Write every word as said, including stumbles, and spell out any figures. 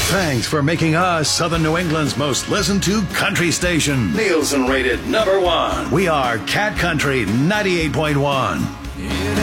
Thanks for making us Southern New England's most listened to country station. Nielsen rated number one. We are Cat Country ninety-eight point one.